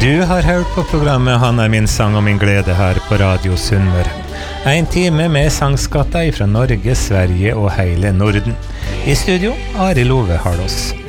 Du har hørt på programmet Han min sang og min glede her på Radio Sunnmøre. En time med sangskatter fra Norge, Sverige og hele Norden. I studio, Ari Love Harlås.